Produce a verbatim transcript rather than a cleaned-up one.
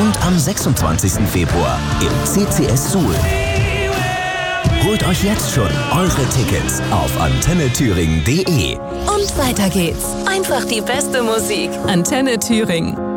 und am sechsundzwanzigsten Februar im C C S Suhl. Holt euch jetzt schon eure Tickets auf antenne thüringen punkt de. Und weiter geht's. Einfach die beste Musik. Antenne Thüringen.